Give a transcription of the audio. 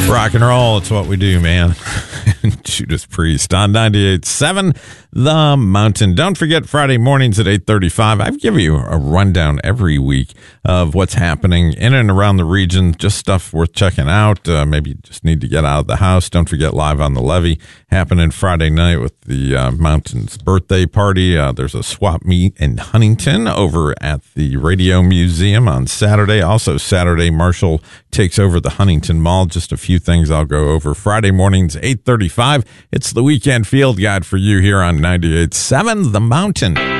Rock and roll, it's what we do, man. Judas Priest on 98.7 The Mountain. Don't forget, Friday mornings at 8:35, I give you a rundown every week of what's happening in and around the region, just stuff worth checking out. Maybe you just need to get out of the house. Don't forget, Live on the Levee happening Friday night with the Mountain's birthday party. There's a swap meet in Huntington over at the Radio Museum on Saturday. Also Saturday, Marshall takes over the Huntington Mall. Just a few things I'll go over. Friday mornings, 8:35. It's the Weekend Field Guide for you here on 98.7 The Mountain.